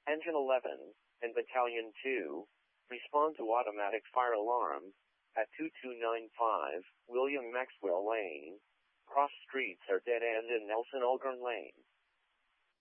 Engine 11, and Battalion 2, respond to automatic fire alarm at 2295 William Maxwell Lane. Cross streets are dead end in Nelson Ulgren Lane.